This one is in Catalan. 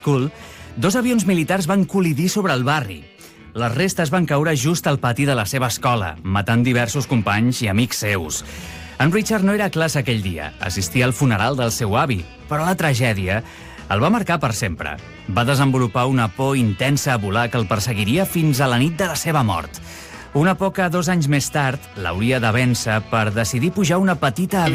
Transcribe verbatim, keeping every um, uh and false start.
School, dos avions militars van col·lidir sobre el barri. Les restes van caure just al pati de la seva escola, matant diversos companys i amics seus. En Richard no era a classe aquell dia, assistia al funeral del seu avi, però la tragèdia el va marcar per sempre. Va desenvolupar una por intensa a volar que el perseguiria fins a la nit de la seva mort. Una por que dos anys més tard l'hauria de vèncer per decidir pujar una petita